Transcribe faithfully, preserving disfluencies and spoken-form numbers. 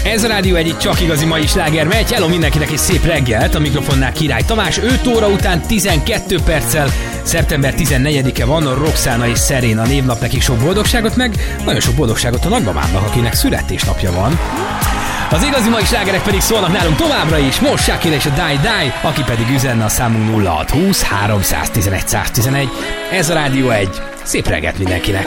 Ez a Rádió egy csak igazi mai sláger megy. Hello mindenkinek és szép reggelt. A mikrofonnál Király Tamás. öt óra után tizenkét perccel szeptember tizennegyedike van. A Roxana és Szeréna névnap, nekik sok boldogságot, meg nagyon sok boldogságot a nagymamámnak, akinek születésnapja van. Az igazi mai slágerek pedig szólnak nálunk továbbra is. Most Shakira és a Die Die, aki pedig üzenne a számunk nulla hat húsz háromszáztizenegy száztizenegy. Ez a Rádió egy. Szép reggelt mindenkinek.